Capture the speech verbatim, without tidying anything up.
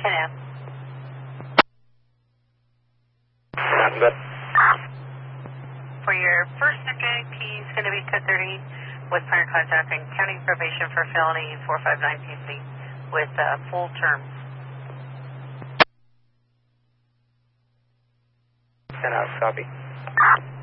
ten M. Sounds good. For your first subject, he's going to be ten thirty with prior contact and county probation for felony four five nine P C with uh, full term. ten out, copy.